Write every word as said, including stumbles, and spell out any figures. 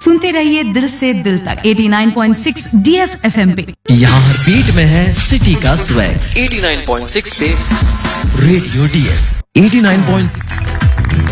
सुनते रहिए दिल से दिल तक eighty nine point six DS FM पे। यहाँ हर बीट में है सिटी का swag eighty nine point six पे radio DS eighty nine point six.